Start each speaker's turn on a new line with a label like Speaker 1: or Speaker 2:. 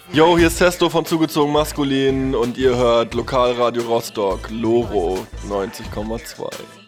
Speaker 1: Yo, hier ist Testo von Zugezogen Maskulin und ihr hört Lokalradio Rostock, Loro 90,2.